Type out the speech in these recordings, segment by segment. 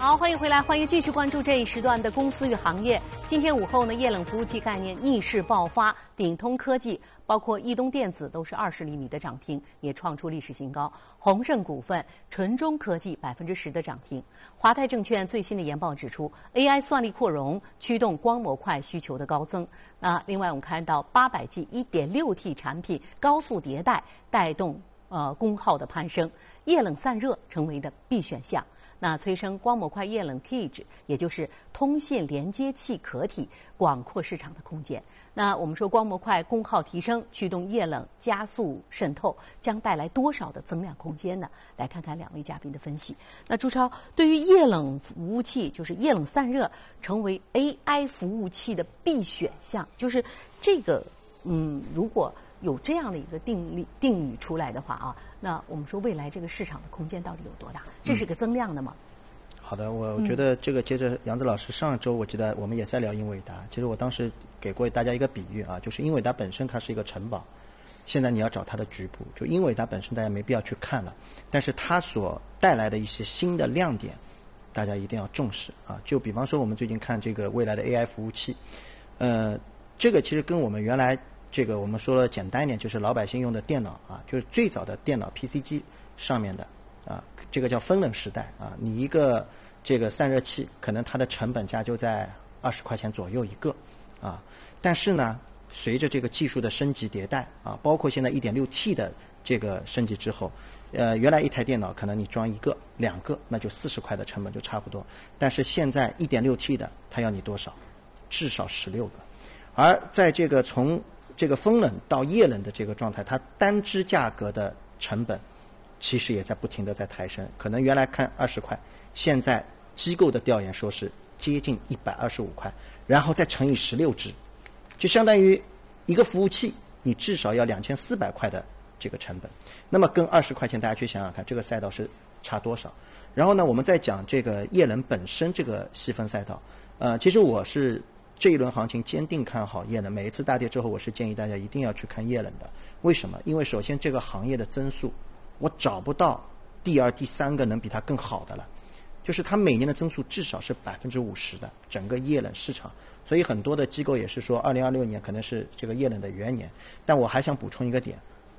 好，欢迎回来，欢迎继续关注这一时段的公司与行业。今天午后呢，液冷服务器概念逆势爆发，鼎通科技包括易东电子都是20厘米的涨停，也创出历史新高。宏盛股份、纯中科技10%的涨停。华泰证券最新的研报指出 ，AI 算力扩容驱动光模块需求的高增。那另外我们看到800G 1.6T 产品高速迭代，带动功耗的攀升，液冷散热成为的必选项。那催生光模块液冷 Cage， 也就是通信连接器壳体，广阔市场的空间。那我们说光模块功耗提升，驱动液冷加速渗透，将带来多少的增量空间呢？来看看两位嘉宾的分析。那朱超，对于液冷服务器，就是液冷散热成为 AI 服务器的必选项，就是这个如果有这样的一个定语出来的话啊，那我们说未来这个市场的空间到底有多大？这是个增量的吗？ 好的，我觉得这个接着杨子老师上周我记得我们也在聊英伟达，其实我当时给过大家一个比喻啊，就是英伟达本身它是一个城堡，现在你要找它的局部，就英伟达本身大家没必要去看了，但是它所带来的一些新的亮点，大家一定要重视啊。就比方说我们最近看这个未来的 AI 服务器，这个其实跟我们原来这个我们说了简单一点，就是老百姓用的电脑啊，就是最早的电脑 PC 机上面的啊，这个叫风冷时代啊。你一个这个散热器，可能它的成本价就在20块钱左右一个啊。但是呢，随着这个技术的升级迭代啊，包括现在 1.6T 的这个升级之后，原来一台电脑可能你装1个、2个，那就40块的成本就差不多。但是现在 1.6T 的，它要你多少？至少16个。而在这个从这个风冷到液冷的这个状态，它单支价格的成本其实也在不停的在抬升，可能原来看20块，现在机构的调研说是接近125块，然后再乘以16支，就相当于一个服务器你至少要2400块的这个成本。那么跟20块钱大家去想想看，这个赛道是差多少？然后呢，我们再讲这个液冷本身这个细分赛道，其实我是这一轮行情坚定看好液冷，每一次大跌之后，我是建议大家一定要去看液冷的。为什么？因为首先这个行业的增速，我找不到第二、第三个能比它更好的了，就是它每年的增速至少是50%的整个液冷市场。所以很多的机构也是说，2026年可能是这个液冷的元年。但我还想补充一个点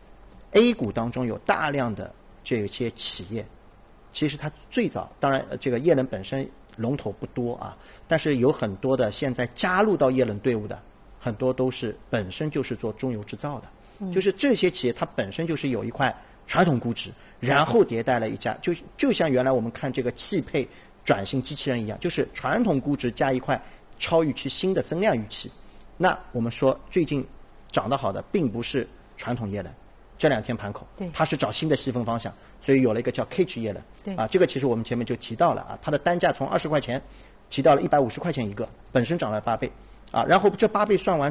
，A 股当中有大量的这些企业，其实它最早，当然这个液冷本身龙头不多啊，但是有很多的现在加入到液冷队伍的，很多都是本身就是做中游制造的，就是这些企业它本身就是有一块传统估值，然后迭代了一家，就像原来我们看这个汽配转型机器人一样，就是传统估值加一块超预期新的增量预期。那我们说最近涨得好的并不是传统液冷，这2天盘口，它是找新的细分方向，所以有了一个叫 Cage 液冷，啊，这个其实我们前面就提到了啊，它的单价从20块钱提到了150块钱一个，本身涨了8倍啊，然后这8倍算完